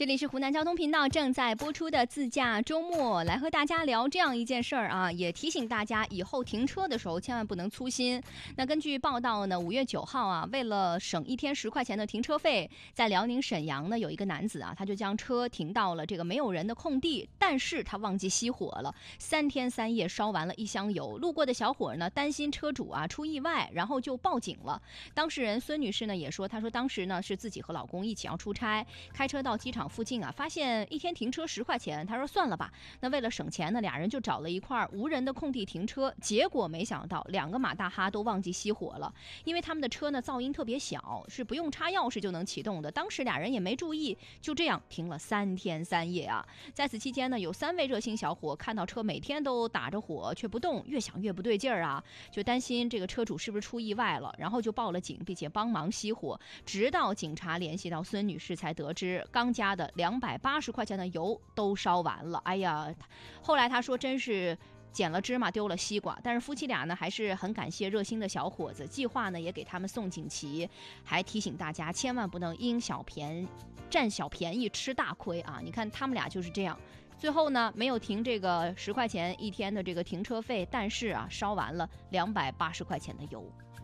这里是湖南交通频道正在播出的自驾周末，来和大家聊这样一件事儿啊，也提醒大家以后停车的时候千万不能粗心。那根据报道呢，5月9号啊，为了省一天10块钱的停车费，在辽宁沈阳呢有一个男子啊，他就将车停到了这个没有人的空地，但是他忘记熄火了，3天3夜烧完了1箱油。路过的小伙呢担心车主啊出意外，然后就报警了。当事人孙女士呢也说，她说当时呢是自己和老公一起要出差，开车到机场附近啊，发现一天停车10块钱，他说算了吧。那为了省钱呢，俩人就找了一块无人的空地停车，结果没想到2个马大哈都忘记熄火了，因为他们的车呢噪音特别小，是不用插钥匙就能启动的。当时俩人也没注意，就这样停了3天3夜啊。在此期间呢，有3位热心小伙看到车每天都打着火却不动，越想越不对劲儿啊，就担心这个车主是不是出意外了，然后就报了警，并且帮忙熄火。直到警察联系到孙女士，才得知刚加的280块钱的油都烧完了。哎呀，后来他说真是捡了芝麻丢了西瓜，但是夫妻俩呢还是很感谢热心的小伙子，计划呢也给他们送锦旗，还提醒大家千万不能占小便宜吃大亏啊！你看他们俩就是这样，最后呢没有停这个10块钱一天的这个停车费，但是啊烧完了280块钱的油。